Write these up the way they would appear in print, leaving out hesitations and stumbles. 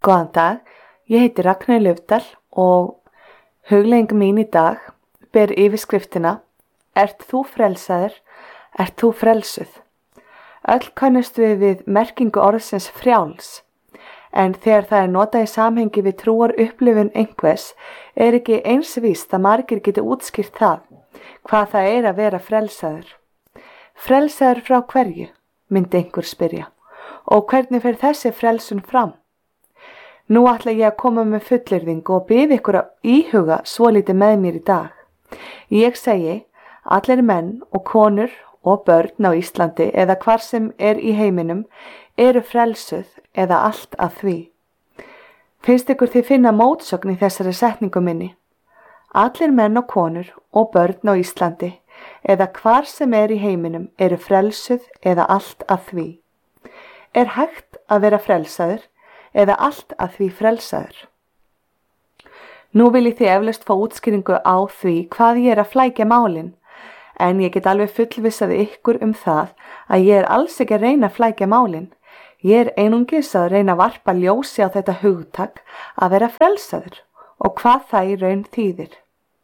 Góðan dag, ég heiti Ragnheiður Laufdal og hugleiðing mín í dag ber yfirskriftina Ert þú frelsaður, ert þú frelsuð? Öll kannast við merkingu orðsins frjáls, en þegar það er notað í samhengi við trúar upplifun einhvers ekki eins víst að margir geti útskýrt það, hvað það er að vera frelsaður. Frelsaður frá hverju, myndi einhver spyrja, og hvernig fer þessi frelsun fram? Nú ætla ég að koma með fullyrðingu og biðja ykkur að íhuga svolítið með mér í dag. Ég segi, allir menn og konur og börn á Íslandi eða hvar sem í heiminum eru frelsuð eða allt að því. Finnst ykkur þið finna mótsögn í þessari setningu minni? Allir menn og konur og börn á Íslandi eða hvar sem í heiminum eru frelsuð eða allt að því. Er hægt að vera frelsaður eða allt að því frelsaður? Nú vil ég því eflaust fá útskýringu á því hvað ég að flækja málin, en ég get alveg fullvissaði ykkur það að ég alls ekki að reyna að flækja málin. Ég einungis að reyna að varpa ljósi á þetta hugtak að vera frelsaður og hvað það í raun þýðir.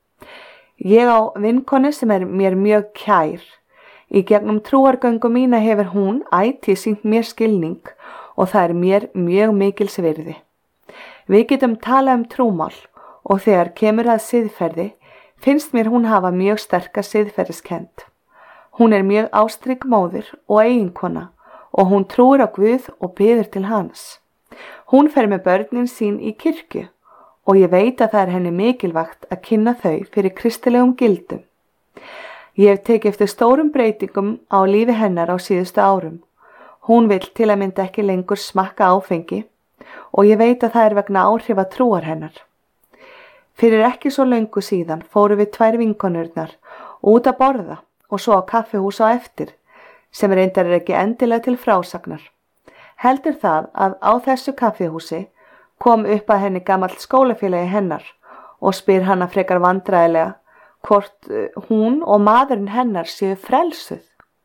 Ég á vinkonu sem mér mjög kær. Í gegnum trúargöngu mína hefur hún ætíð sýnt mér skilning og það mér mjög mikils virði. Við getum talað trúmál og þegar kemur að siðferði finnst mér hún hafa mjög sterka siðferðiskennd. Hún mjög ástrík móðir og eiginkona og hún trúir á Guð og biður til hans. Hún fer með börnin sín í kirkju og ég veit að það henni mikilvægt að kynna þau fyrir kristilegum gildum. Ég hef tekið eftir stórum breytingum á lífi hennar á síðustu árum. Hún vill til að mynda ekki lengur smakka áfengi og ég veit að það vegna áhrifa trúar hennar. Fyrir ekki svo löngu síðan fórum við 2 vinkonurnar út að borða og svo á kaffihús á eftir, sem reyndar ekki endilega til frásagnar. Heldur það að á þessu kaffihúsi kom upp að henni gamall skólafélagi hennar og spyr hana frekar vandræðilega hvort hún og maðurinn hennar séu frelsuð.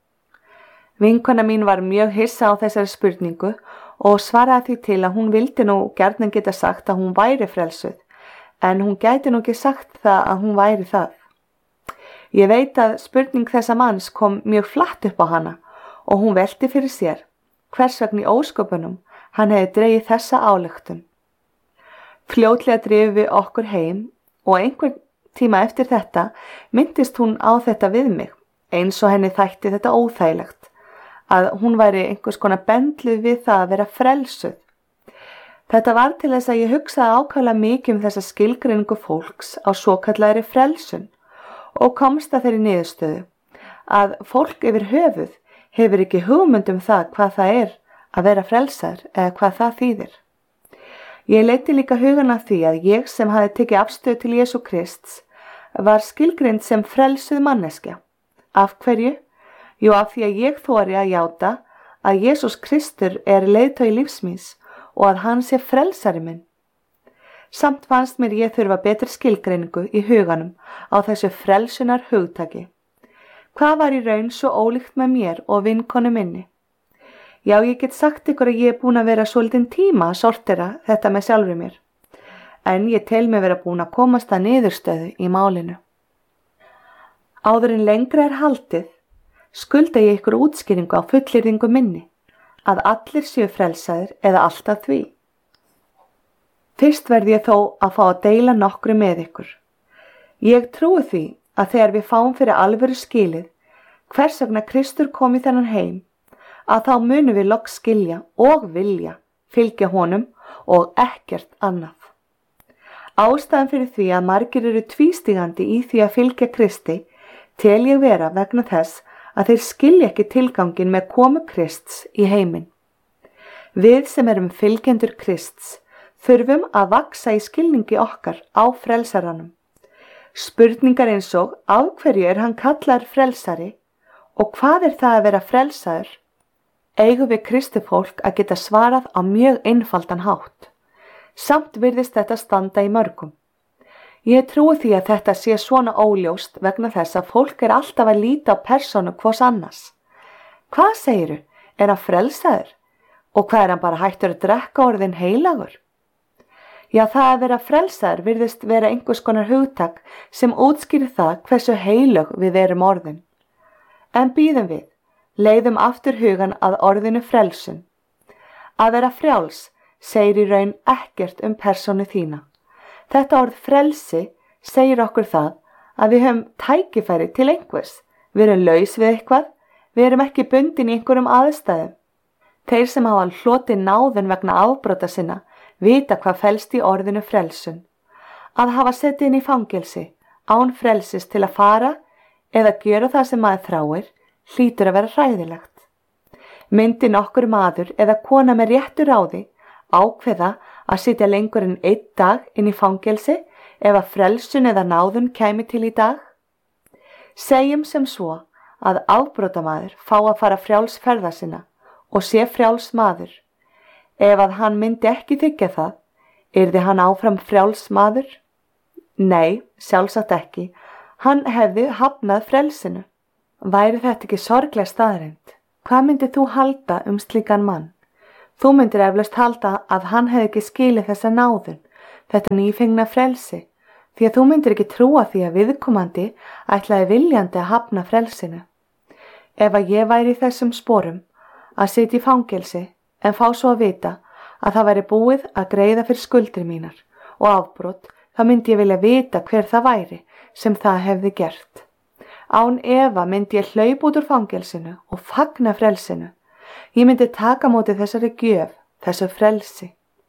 Vinkona mín var mjög hissa á þessari spurningu og svaraði því til að hún vildi nú gjarnan geta sagt að hún væri frelsuð, en hún gæti nú ekki sagt það að hún væri það. Ég veit að spurning þessa manns kom mjög flatt upp á hana og hún velti fyrir sér hvers vegna í ósköpunum hann hefði dregið þessa ályktun. Fljótlega drifum við okkur heim og einhvern tíma eftir þetta myndist hún á þetta við mig, eins og henni þætti þetta óþægilegt, að hún væri einhvers konar bendluð við það að vera frelsuð. Þetta var til þess að ég hugsaði ákaflega mikið þessa skilgreiningu fólks á svokallaðri frelsun og komst að þeirri niðurstöðu að fólk yfir höfuð hefur ekki hugmynd það hvað það að vera frelsaður eða hvað það þýðir. Ég leiddi líka hugan að því að ég sem hafði tekið afstöðu til Jesú Krists var skilgreind sem frelsuð manneskja. Af hverju? Jú, af því að ég þori að játa að Jesús Kristur leiðtogi lífs míns og að hann sé frelsari minn. Samt fannst mér ég þurfa betri skilgreiningu í huganum á þessu frelsunar hugtaki. Hvað var í raun svo ólíkt með mér og vinkonu minni? Já, ég get sagt ykkur að ég búin að vera svolítinn tíma að sortera þetta með sjálfri mér, en ég tel mig vera búin að komast að niðurstöðu í málinu. Áður en lengra haldið, skulda ég ykkur útskýringu á fullyrðingu minni, að allir séu frelsaðir eða allt að því. Fyrst verði ég þó að fá að deila nokkru með ykkur. Ég trúi því að þegar við fáum fyrir alvöru skilið hvers vegna Kristur kom í þennan heim, að þá munum við loks skilja og vilja fylgja honum og ekkert annað. Ástæðan fyrir því að margir eru tvístígandi í því að fylgja Kristi tel ég vera vegna þess að þeir skilja ekki tilgangin með komu Krists í heiminn. Við sem erum fylgjendur Krists þurfum að vaksa í skilningi okkar á frelsaranum. Spurningar eins og af hverju hann kallar frelsari og hvað það að vera frelsaður, eigum við kristið að geta svarað á mjög einfaldan hátt. Samt virðist þetta standa í mörgum. Ég trúi því að þetta sé svona óljóst vegna þess að fólk alltaf að líta á persónu hvors annars. Hvað segiru? Hann frelsaður? Og hvað hann bara hættur að drekka orðin heilagur? Já, það að vera frelsaður virðist vera einhvers konar hugtak sem útskýrir það hversu heilög við erum orðin. En bíðum við, leiðum aftur hugan að orðinu frelsun. Að vera frjáls segir í raun ekkert persónu þína. Þetta orð frelsi segir okkur það að við höfum tækifæri til einhvers. Við erum laus við eitthvað, við erum ekki bundin í einhverjum aðstæðum. Þeir sem hafa hlotið náðun vegna afbrota sinna vita hvað felst í orðinu frelsun. Að hafa setið inn í fangelsi, án frelsis til að fara eða gera það sem maður þráir, hlýtur að vera hræðilegt. Myndi nokkur maður eða kona með réttu ráði ákveða að sitja lengur en 1 dag inn í fangelsi ef að frelsun eða náðun kæmi til í dag? Segjum sem svo að afbrotamaður fá að fara frjáls ferða sinna og sé frjáls maður. Ef að hann myndi ekki þiggja það, yrði hann áfram frjáls maður? Nei, sjálfsagt ekki. Hann hefði hafnað frelsinu. Væri þetta ekki sorgleg staðreynd? Hvað myndi þú halda slíkan mann? Þú myndir eflaust halda að hann hefði ekki skilið þessa náðun, þetta nýfengna frelsi, því að þú myndir ekki trúa því að viðkomandi ætlaði viljandi að hafna frelsinu. Ef að ég væri í þessum sporum að sitja í fangelsi en fá svo að vita að það væri búið að greiða fyrir skuldir mínar og afbrot, þá myndi ég vilja vita hver það væri sem það hefði gert. Án efa myndi ég hlaupa út úr fangelsinu og fagna frelsinu. Ég myndi taka móti þessari gjöf, þessu frelsi.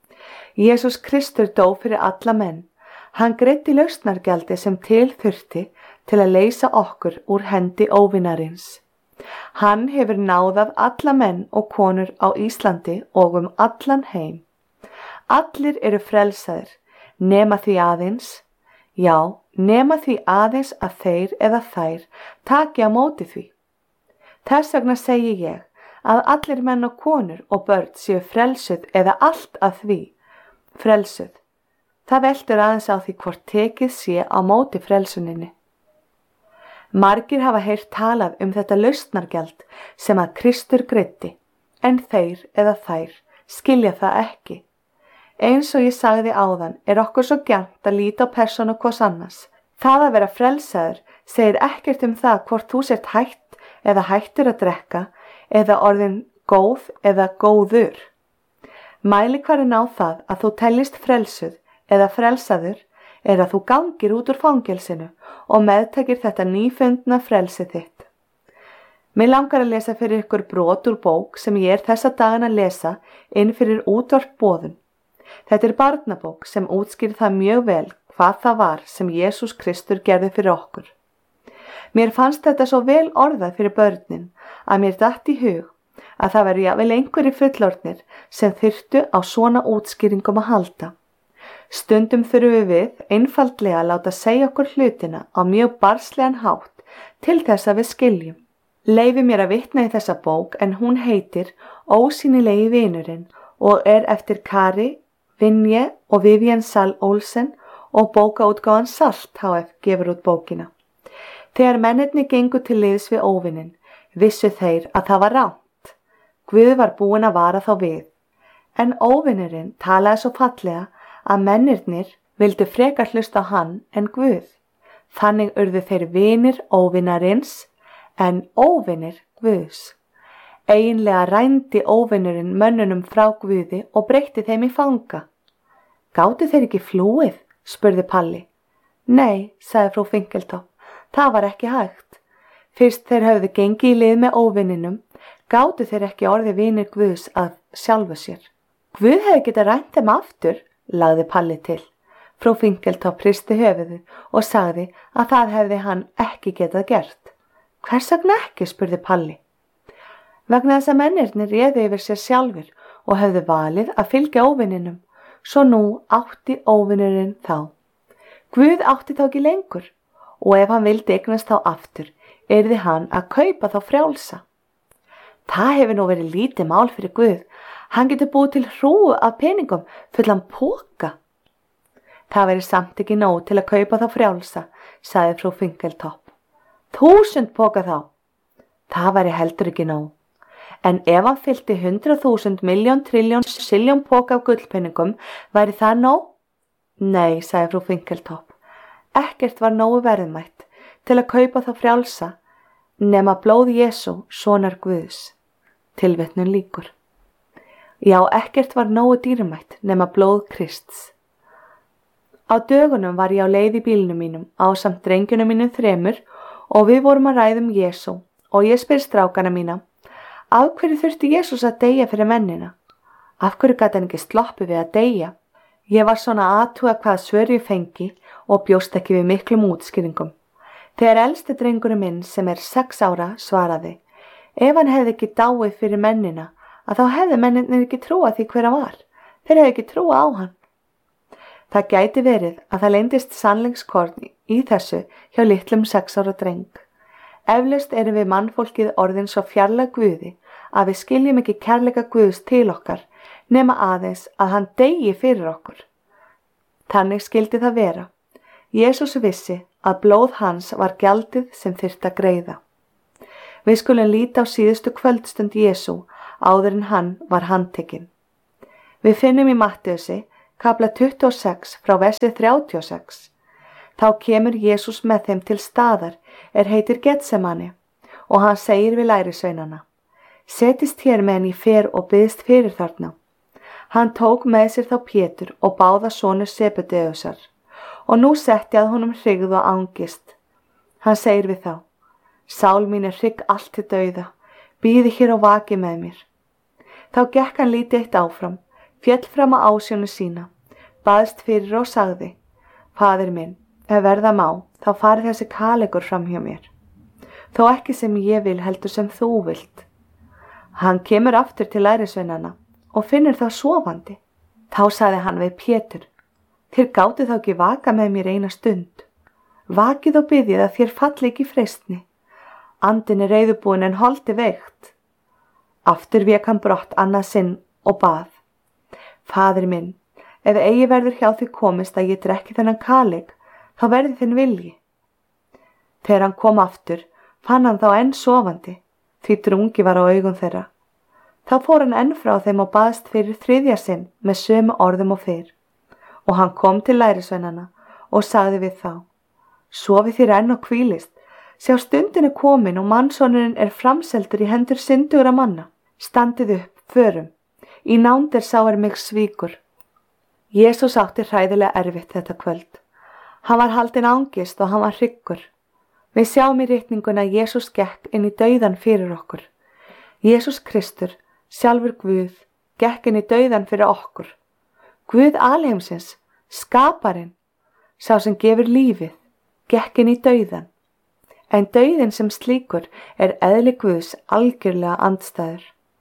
Jesús Kristur dó fyrir alla menn. Hann greiddi lausnargjaldi sem til þurfti til að leysa okkur úr hendi óvinarins. Hann hefur náðað alla menn og konur á Íslandi og allan heim. Allir eru frelsaðir, nema því aðeins, já, nema því aðeins að þeir eða þær taki á móti því. Þess vegna segi ég að allir menn og konur og börn séu frelsuð eða allt að því, frelsuð. Það veltur aðeins á því hvort tekið sé á móti frelsuninni. Margir hafa heyrt talað þetta lausnargjald sem að Kristur greiddi, en þeir eða þær skilja það ekki. Eins og ég sagði áðan okkur svo gjarnt að líta á persónu hvors annars. Það að vera frelsaður segir ekkert það hvort þú sért hætt eða hættur að drekka eða orðin góð eða góður. Mælikvarðinn á það að þú teljist frelsuð eða frelsaður að þú gangir út úr fangelsinu og meðtekir þetta nýfundna frelsi þitt. Mig langar að lesa fyrir ykkur brot úr bók sem ég þessa dagana að lesa inn fyrir útvarp boðun. Þetta barnabók sem útskýrir það mjög vel hvað það var sem Jesús Kristur gerði fyrir okkur. Mér fannst þetta svo vel orðað fyrir börnin að mér datt í hug að það væri jafnvel einhverjir fullorðnir sem þyrftu á svona útskýringum að halda. Stundum þurfum við einfaldlega að láta segja okkur hlutina á mjög barnslegan hátt til þess að við skiljum. Leyfi mér að vitna í þessa bók en hún heitir Ósýnilegi vinurinn og eftir Kari, Vinje og Vivian Sall Olsen og bókaútgáfan Salt HF gefur út bókina. Þegar mennirnir gengu til liðs við óvinnin, vissu þeir að það var rangt. Guð var búinn að vara þá við. En óvinnurinn talaði svo fallega að mennirnir vildu frekar hlusta á hann en Guð. Þannig urðu þeir vinir óvinarins en óvinir Guðs. Eiginlega rændi óvinnurinn mönnunum frá Guði og breytti þeim í fanga. Gátu þeir ekki flúið? Spurði Palli. Nei, sagði frú Finkeltopp, það var ekki hægt. Fyrst þeir höfðu gengið í lið með óvinninum, gátu þeir ekki orðið vinir Guðs að sjálfu sér. Guð hefði getað rænt þeim aftur, lagði Palli til. Frú Finkeltopp hristi höfuðið og sagði að það hefði hann ekki getað gert. Hvers vegna ekki? Spurði Palli. Vegna þess að mennirnir réðu yfir sér sjálfur og höfðu valið að fylgja óvinninum, svo nú átti óvinnurinn þá. Guð átti þá ekki lengur og ef hann vildi eignast þá aftur, yrði hann að kaupa þá frjálsa. Það hefur nú verið lítið mál fyrir Guð. Hann getur búið til hrúgu af peningum fullan poka. Það verið samt ekki nóg til að kaupa þá frjálsa, sagði frú Finkeltopp. 1000 poka þá. Það væri heldur ekki nóg. En ef hann fyllti 100.000 milljón trilljón siljón poka af gullpenningum, væri það nóg? Nei, sagði frú Finkeltopp, ekkert var nógu verðmætt til að kaupa þá frjálsa nema blóð Jesú, sonar Guðs. Tilvitnun lýkur. Já, ekkert var nógu dýrmætt nema blóð Krists. Á dögunum var ég á leið í bílnum mínum ásamt drengjunum mínum 3 og við vorum að ræða Jesú og ég spyr strákana mína, af hverju þurfti Jesús að deyja fyrir mennina? Af hverju gat hann ekki sloppið við að deyja? Ég var svona að athuga hvað svör ég fengi og bjóst ekki við miklum útskýringum. Þegar elsti drengurinn minn sem er 6 ára svaraði, ef hann hefði ekki dáið fyrir mennina, að þá hefði menninir ekki trúað því hver hann var. Þeir hefði ekki trúað á hann. Það gæti verið að það leyndist sannleikskorn í þessu hjá litlum 6 ára dreng. Eflaust erum við mannfólkið orðin svo fjarlæg Guði að við skiljum ekki kærleika Guðs til okkar nema aðeins að hann deyi fyrir okkur. Þannig skildi það vera. Jesús vissi að blóð hans var gjaldið sem þyrfti að greiða. Við skulum líta á síðustu kvöldstund Jesú áður en hann var handtekinn. Við finnum í Mattheusi kapla 26 frá versi 36. Þá kemur Jesús með þeim til staðar heitir Getsemani og hann segir við lærisveinana, setist hér meðan ég fer og biðst fyrir þarna. Hann tók með sér þá Pétur og báða sonur Sebedeusar og nú setti að honum hrygð og angist. Hann segir við þá, sál mín hrygg allt til dauða, bíði hér og vaki með mér. Þá gekk hann lítið eitt áfram, féll fram á ásjónu sína, baðst fyrir og sagði, Faðir minn, ef verða má, þá farið þessi kalegur fram hjá mér. Þó ekki sem ég vil heldur sem þú vilt. Hann kemur aftur til lærisveinana og finnur þá sofandi. Þá sagði hann við Pétur, þér gátu þá ekki vaka með mér eina stund. Vakið og biðið að þér falli ekki freistni. Andin reiðubúin en holdi veikt. Aftur vék hann brott annað sinn og bað. Faðir minn, ef eigi verður hjá því komist að ég drekki þennan kalig, þá verði þinn vilji. Þegar hann kom aftur, fann hann þá enn sofandi, því drungi var á augum þeirra. Þá fór hann enn frá þeim og baðst fyrir 3. sinn með sömu orðum og fyrr. Og hann kom til lærisveinana og sagði við þá, sofið þér enn og hvílist, sjá stundin komin og mannssonurinn framseldur í hendur syndugra manna. Standið upp, förum, í nánd sá mig svíkur. Jesús átti hræðilega erfitt þetta kvöld. Hann var haldinn angist og hann var hryggur. Við sjáum í ritninguna að Jesús gekk inn í dauðan fyrir okkur. Jesús Kristur, sjálfur Guð, gekk inn í dauðan fyrir okkur. Guð alheimsins, skaparinn, sá sem gefur lífið, gekk inn í dauðan. En dauðin sem slíkur eðli Guðs algjörlega andstæður.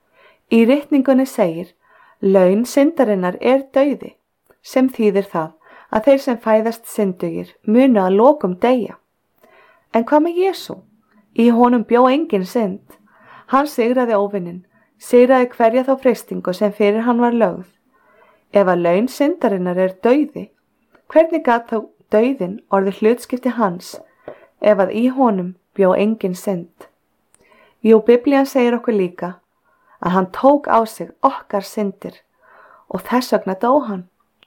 Í ritningunni segir, laun syndarinnar dauði, sem þýðir það að þeir sem fæðast syndugir munu að lokum deyja. En hvað með Jesú? Í honum bjó engin synd. Hann sigraði óvinnin, sigraði hverja þá freistingu sem fyrir hann var lögð. Ef að laun syndarinnar dauði, hvernig gat þá dauðin orðið hlutskipti hans, ef að í honum bjó engin synd? Jú, Biblían segir okkur líka að hann tók á sig okkar syndir og þess vegna dó hann.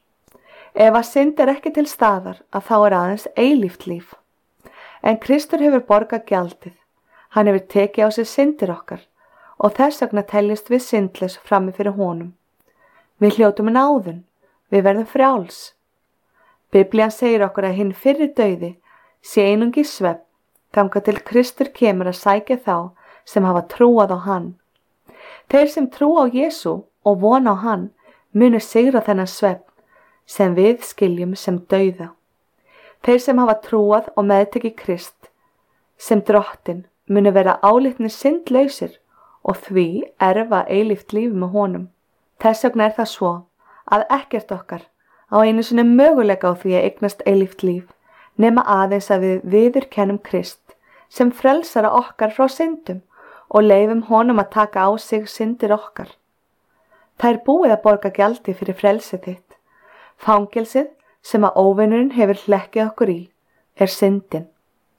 Ef að synd ekki til staðar að þá aðeins eilíft líf. En Kristur hefur borgað gjaldið, hann hefur tekið á sig syndir okkar og þess vegna teljast við syndlaus frammi fyrir honum. Við hljótum náðun, við verðum frjáls. Biblían segir okkur að hinn fyrri dauði sé einungis svefn þangað til Kristur kemur að sækja þá sem hafa trúað á hann. Þeir sem trúa á Jesú og vona á hann munu sigra þennan svefn sem við skiljum sem dauða. Þeir sem hafa trúað og meðtekið Krist sem drottinn munu vera álitnir syndlausir og því erfa eilíft líf með honum. Þess vegna það svo að ekkert okkar á einu sinni möguleika á því að eignast eilíft líf nema aðeins að við viðurkennum Krist sem frelsara okkar frá syndum og leyfum honum að taka á sig syndir okkar. Það búið að borga gjaldið fyrir frelsið þitt. Fangelsið sem að óvinurinn hefur hlekkið okkur í syndin.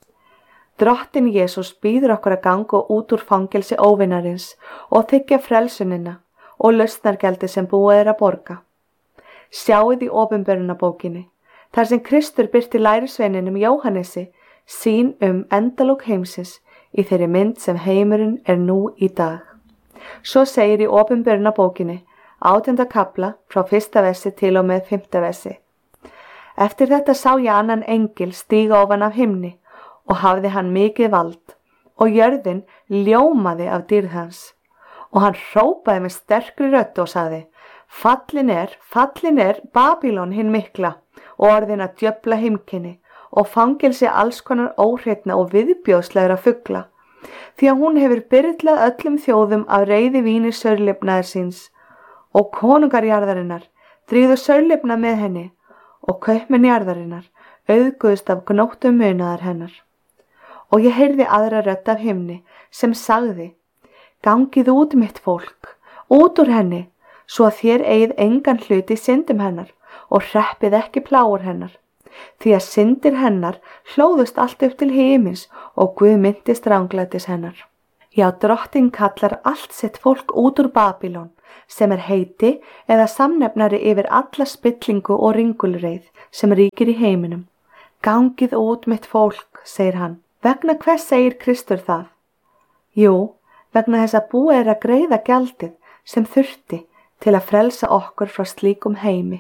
Drottinn Jesús býður okkur að ganga út úr fangelsi óvinarins og þiggja frelsunina og lausnargjaldið sem búið að borga. Sjáið í opinberunarbókinni Þar sem Kristur birti lærisveininum Jóhannesi sýn endalok heimsins í þeirri mynd sem heimurinn nú í dag. Svo segir í Opinberunarbókinni, 18. kafla frá 1. versi til og með 5. versi. Eftir þetta sá ég annan engil stíga ofan af himni og hafði hann mikið vald og jörðin ljómaði af dýrð hans. Og hann hrópaði með sterkri rödd og sagði, fallin er Babýlon hin mikla og orðin að djöfla heimkynni og fangelsi alls konar óhreinna og viðbjóðslegra fugla, því að hún hefur byrlað öllum þjóðum af reiði víni saurlifnaðar síns og konungar jarðarinnar dríðu saurlifna með henni og kaupmenn jarðarinnar auðguðust af gnóttum munaðar hennar. Og ég heyrði aðra rödd af himni sem sagði, gangið út mitt fólk, út úr henni, svo að þér eigið engan hlut í syndum hennar og hreppið ekki plágur hennar, því að syndir hennar hlóðust allt upp til himins og Guð minntist ranglætis hennar. Já, Drottinn kallar allt sitt fólk út úr Babýlon, sem heiti eða samnefnari yfir alla spillingu og ringulreið sem ríkir í heiminum. Gangið út mitt fólk, segir hann. Vegna hvers segir Kristur það? Jú, vegna þess að búið að greiða gjaldið sem þurfti til að frelsa okkur frá slíkum heimi.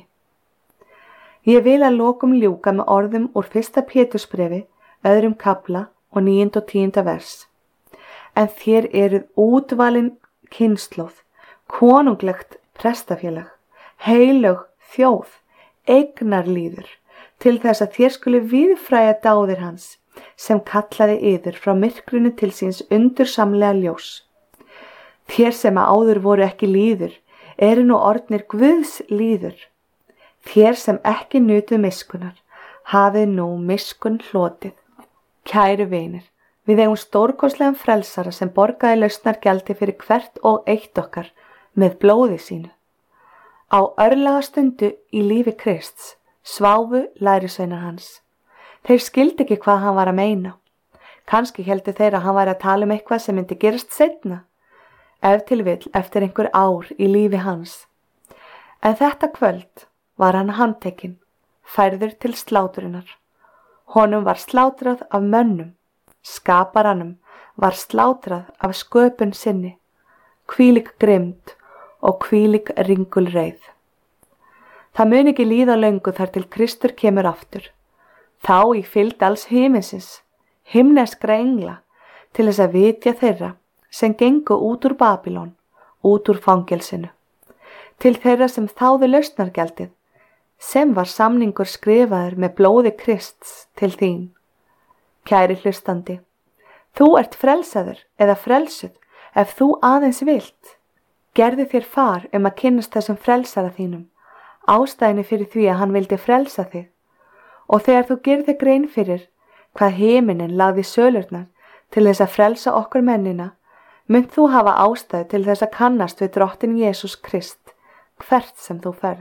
Ég vil að lokum ljúka með orðum úr 1. Pétursbrefi, 2. kafla og 9. og 10. vers. En þér eruð útvalin kynslóð, konunglegt prestafélag, heilög þjóð, eignarlýður, til þess að þér skuli víðfræja dáðir hans, sem kallaði yður frá myrkrinu til síns undursamlega ljós. Þér sem að áður voru ekki lýður, nú orðnir Guðs lýður. Þér sem ekki nutuð miskunnar, hafið nú miskun hlotið. Kæru vinir, við eigum stórkostlegan frelsara sem borgaði lausnargjaldi fyrir hvert og eitt okkar með blóði sínu. Á örlaga stundu í lífi Krists sváfu lærisveinar hans. Þeir skildi ekki hvað hann var að meina. Kannski héldu þeir að hann væri að tala eitthvað sem myndi gerast seinna, ef til vill eftir einhver ár í lífi hans. En þetta kvöld var hann handtekinn, færður til slátrunar. Honum var slátrað af mönnum, skaparanum var slátrað af sköpun sinni, hvílík grimmd og hvílík ringulreið. Það mun ekki líða löngu þar til Kristur kemur aftur. Þá í fylgd alls himinsins, himneskra engla, til þess að vitja þeirra sem gengu út úr Babýlon, út úr fangelsinu, til þeirra sem þáðu lausnargjaldið, sem var samningur skrifaður með blóði Krists til þín. Kæri hlustandi, þú ert frelsaður eða frelsuð ef þú aðeins vilt. Gerðu þér far að kynnast þessum frelsara þínum, ástæðinni fyrir því að hann vildi frelsa þig. Og þegar þú gerðir grein fyrir hvað himinin lagði sölurnar til þess að frelsa okkur mennina, munt þú hafa ástæðu til þess að kannast við Drottinn Jesús Krist, hvert sem þú ferð.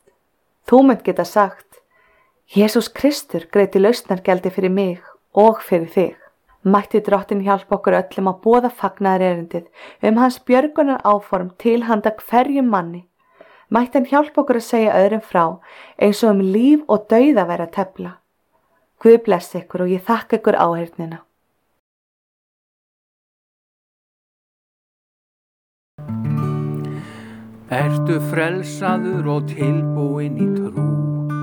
Þú munt geta sagt, Jesús Kristur greiddi lausnargjaldi fyrir mig og fyrir þig. Mætti Drottinn hjálpa okkur öllum að boða fagnaðarerindið hans björgunar áform til handa hverjum manni. Mætti hann hjálpa okkur að segja öðrum frá eins og líf og dauða væri að tefla. Guð blessi ykkur og ég þakka ykkur áheyrnina. Ertu frelsaður og tilbúinn í trú?